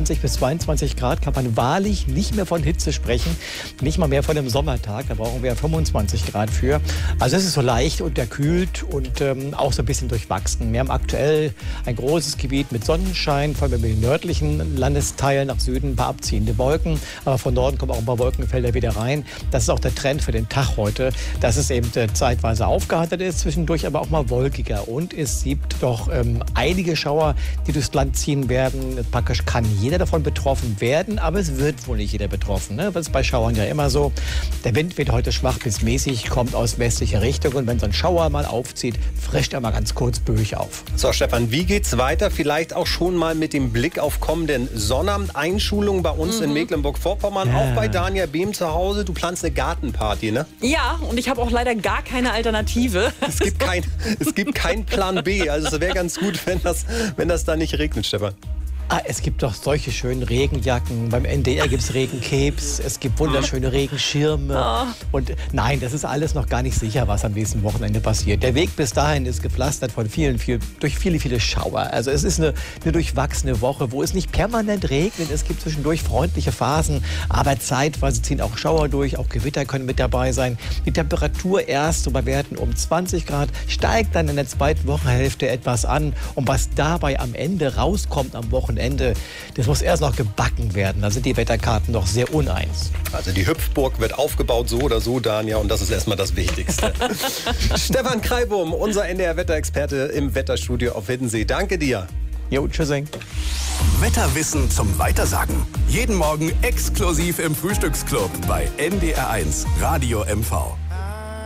20 bis 22 Grad kann man wahrlich nicht mehr von Hitze sprechen. Nicht mal mehr von einem Sommertag. Da brauchen wir 25 Grad für. Also es ist so leicht unterkühlt und auch so ein bisschen durchwachsen. Wir haben aktuell ein großes Gebiet mit Sonnenschein, vor allem in den nördlichen Landesteilen nach Süden ein paar abziehende Wolken. Aber von Norden kommen auch ein paar Wolkenfelder wieder rein. Das ist auch der Trend für den Tag heute, dass es eben zeitweise aufgeheitert ist, zwischendurch aber auch mal wolkiger. Und es gibt doch einige Schauer, die durchs Land ziehen werden. Praktisch kann jeder davon betroffen werden, aber es wird wohl nicht jeder betroffen. Ne? Das ist bei Schauern ja immer so. Der Wind wird heute schwach bis mäßig, kommt aus westlicher Richtung. Und wenn so ein Schauer mal aufzieht, frischt er mal ganz kurz böig auf. So, Stefan, wie geht's weiter? Vielleicht auch schon mal mit dem Blick auf kommenden Sonnabend. Einschulung bei uns in Mecklenburg-Vorpommern, auch bei Daniel Behm zu Hause. Du planst eine Gartenparty, ne? Ja, und ich habe auch leider gar keine Alternative. Es gibt keinen Plan B. Also es wäre ganz gut, wenn das da nicht regnet, Stefan. Es gibt doch solche schönen Regenjacken. Beim NDR gibt es Regencapes. Es gibt wunderschöne Regenschirme. Und nein, das ist alles noch gar nicht sicher, was am nächsten Wochenende passiert. Der Weg bis dahin ist gepflastert von durch viele Schauer. Also es ist eine durchwachsene Woche, wo es nicht permanent regnet. Es gibt zwischendurch freundliche Phasen, aber zeitweise ziehen auch Schauer durch. Auch Gewitter können mit dabei sein. Die Temperatur erst so bei Werten um 20 Grad, steigt dann in der zweiten Wochenhälfte etwas an. Und was dabei am Ende rauskommt am Wochenende, das muss erst noch gebacken werden. Da sind die Wetterkarten noch sehr uneins. Also die Hüpfburg wird aufgebaut, so oder so, Daniel, und das ist erstmal das Wichtigste. Stefan Kreibum, unser NDR-Wetterexperte im Wetterstudio auf Hiddensee. Danke dir. Jo, tschüssing. Wetterwissen zum Weitersagen. Jeden Morgen exklusiv im Frühstücksclub bei NDR1 Radio MV.